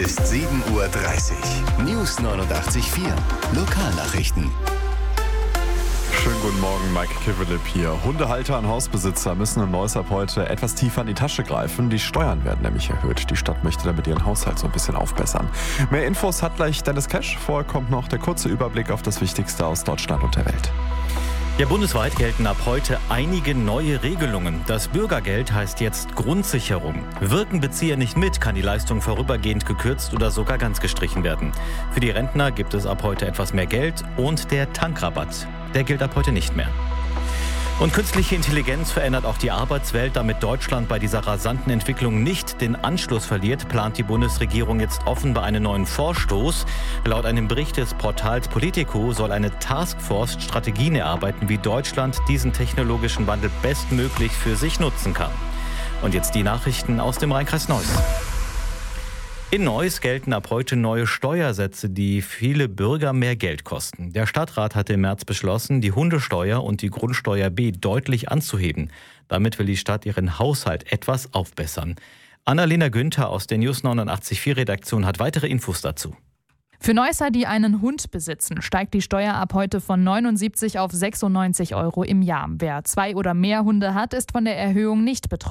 Ist 7:30 Uhr. News 89.4. Lokalnachrichten. Schönen guten Morgen, Mike Kivelip hier. Hundehalter und Hausbesitzer müssen in Neuss ab heute etwas tiefer in die Tasche greifen. Die Steuern werden nämlich erhöht. Die Stadt möchte damit ihren Haushalt so ein bisschen aufbessern. Mehr Infos hat gleich Dennis Cash. Vorher kommt noch der kurze Überblick auf das Wichtigste aus Deutschland und der Welt. Ja, bundesweit gelten ab heute einige neue Regelungen. Das Bürgergeld heißt jetzt Grundsicherung. Wirken Bezieher nicht mit, kann die Leistung vorübergehend gekürzt oder sogar ganz gestrichen werden. Für die Rentner gibt es ab heute etwas mehr Geld und der Tankrabatt, der gilt ab heute nicht mehr. Und künstliche Intelligenz verändert auch die Arbeitswelt. Damit Deutschland bei dieser rasanten Entwicklung nicht den Anschluss verliert, plant die Bundesregierung jetzt offenbar einen neuen Vorstoß. Laut einem Bericht des Portals Politico soll eine Taskforce Strategien erarbeiten, wie Deutschland diesen technologischen Wandel bestmöglich für sich nutzen kann. Und jetzt die Nachrichten aus dem Rhein-Kreis Neuss. In Neuss gelten ab heute neue Steuersätze, die viele Bürger mehr Geld kosten. Der Stadtrat hatte im März beschlossen, die Hundesteuer und die Grundsteuer B deutlich anzuheben. Damit will die Stadt ihren Haushalt etwas aufbessern. Annalena Günther aus der News 89.4 Redaktion hat weitere Infos dazu. Für Neusser, die einen Hund besitzen, steigt die Steuer ab heute von 79 auf 96 € im Jahr. Wer 2 oder mehr Hunde hat, ist von der Erhöhung nicht betroffen.